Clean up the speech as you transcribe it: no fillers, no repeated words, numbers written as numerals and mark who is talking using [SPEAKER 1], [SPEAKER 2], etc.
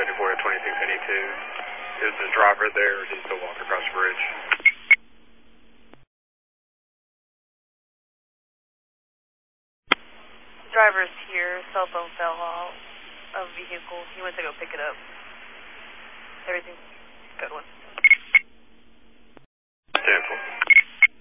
[SPEAKER 1] 74 to 2682. Is the driver there or is he still walking across the bridge?
[SPEAKER 2] Driver's here. Cell phone fell off of vehicle. He went to go pick it up. Everything's good one.